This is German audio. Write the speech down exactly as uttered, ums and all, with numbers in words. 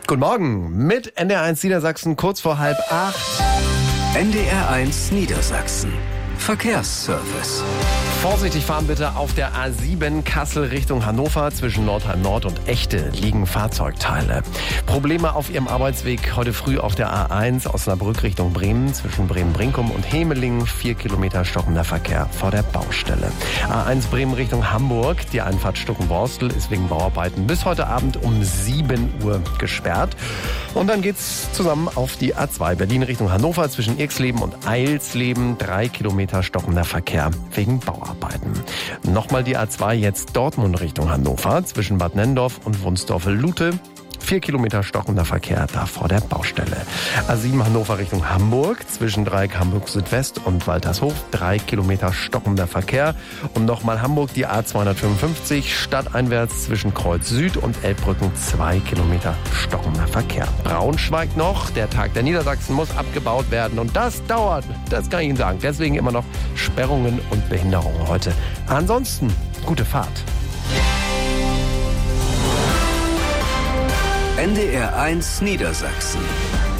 Guten Morgen mit N D R eins Niedersachsen, kurz vor halb acht. N D R eins Niedersachsen. Verkehrsservice. Vorsichtig fahren bitte auf der A sieben Kassel Richtung Hannover. Zwischen Nordheim Nord und Echte liegen Fahrzeugteile. Probleme auf Ihrem Arbeitsweg heute früh auf der A eins Osnabrück Richtung Bremen. Zwischen Bremen-Brinkum und Hemelingen vier Kilometer stockender Verkehr vor der Baustelle. A eins Bremen Richtung Hamburg. Die Einfahrt Stuckenborstel ist wegen Bauarbeiten bis heute Abend um sieben Uhr gesperrt. Und dann geht's zusammen auf die A zwei Berlin Richtung Hannover. Zwischen Irxleben und Eilsleben drei Kilometer stockender Verkehr wegen Bauarbeiten. Nochmal die A zwei jetzt Dortmund Richtung Hannover. Zwischen Bad Nenndorf und Wunsdorf-Lute. Vier Kilometer stockender Verkehr da vor der Baustelle. A sieben Hannover Richtung Hamburg. Zwischen Dreieck Hamburg Südwest und Waltershof. Drei Kilometer stockender Verkehr. Und nochmal Hamburg die A zweihundertfünfundfünfzig. Stadteinwärts zwischen Kreuz Süd und Elbbrücken. Zwei Kilometer stockender Verkehr. Braunschweig noch. Der Tag der Niedersachsen muss abgebaut werden. Und das dauert. Das kann ich Ihnen sagen. Deswegen immer noch Sperrungen und Behinderungen heute. Ansonsten gute Fahrt. N D R eins Niedersachsen.